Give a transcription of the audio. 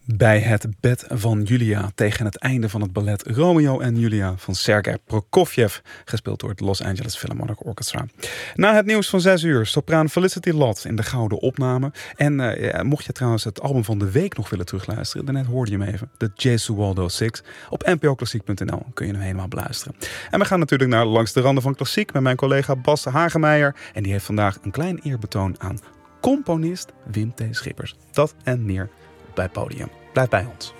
Bij het bed van Julia tegen het einde van het ballet Romeo en Julia van Sergei Prokofjev, gespeeld door het Los Angeles Philharmonic Orchestra. Na het nieuws van 6 uur, sopraan Felicity Lott in de gouden opname. En mocht je trouwens het album van de week nog willen terugluisteren, daarnet hoorde je hem even, de Gesualdo 6. Op npoklassiek.nl kun je hem helemaal beluisteren. En we gaan natuurlijk naar Langs de Randen van Klassiek met mijn collega Bas Hagemeijer. En die heeft vandaag een klein eerbetoon aan componist Wim T. Schippers. Dat en meer bij Podium. Blijf bij ons.